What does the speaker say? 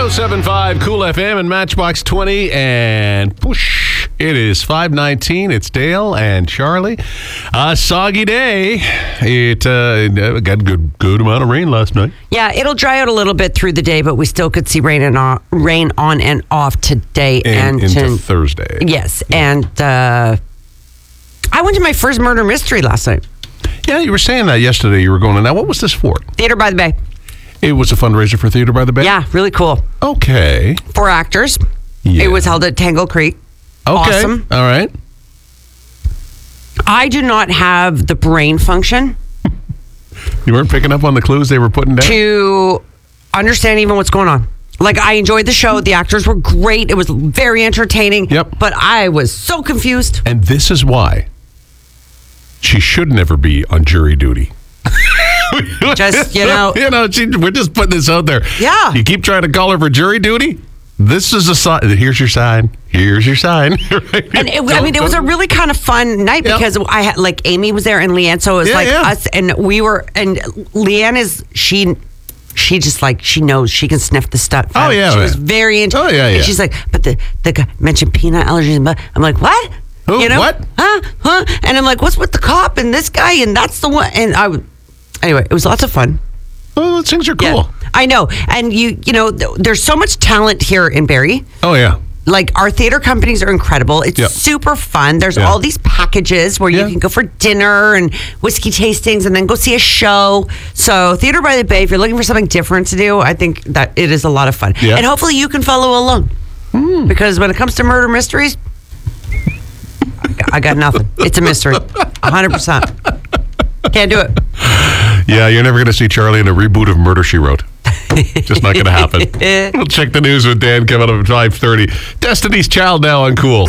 107.5 Cool FM and Matchbox 20 and push. It is 5:19. It's Dale and Charlie. Soggy day. It got good amount of rain last night. Yeah, it'll dry out a little bit through the day, but we still could see rain on and off today and into Thursday. Yes, and I went to my first murder mystery last night. Yeah, you were saying that yesterday. You were going to. Now, what was this for? Theater by the Bay. It was a fundraiser for Theater by the Bay? Yeah, really cool. Okay. 4 actors. Yeah. It was held at Tangle Creek. Okay. Awesome. All right. I do not have the brain function You weren't picking up on the clues they were putting down? to understand even what's going on. Like, I enjoyed the show. The actors were great. It was very entertaining. Yep. But I was so confused. And this is why she should never be on jury duty. Just, you know. We're just putting this out there. Yeah. You keep trying to call her for jury duty? This is a sign. Here's your sign. Here's your sign. Right? And it was a really kind of fun night because I had, like, Amy was there and Leanne, so it was us, and we were, and Leanne is, she just, like, she knows she can sniff the stuff. Oh, yeah. She was very into Oh, yeah, yeah. And she's like, but the guy mentioned peanut allergies. But I'm like, what? Who? You know? What? Huh? And I'm like, what's with the cop and this guy? And that's the one. And anyway, it was lots of fun. Oh, those things are cool. Yeah, I know. And you know, there's so much talent here in Barrie. Oh, yeah. Like, our theater companies are incredible. It's super fun. There's all these packages where you can go for dinner and whiskey tastings and then go see a show. So Theater by the Bay, if you're looking for something different to do, I think that it is a lot of fun. Yeah. And hopefully you can follow along. Because when it comes to murder mysteries, I got nothing. It's a mystery. 100%. Can't do it. Yeah, you're never going to see Charlie in a reboot of Murder, She Wrote. Just not going to happen. We'll check the news with Dan coming up at 5:30. Destiny's Child now on Cool.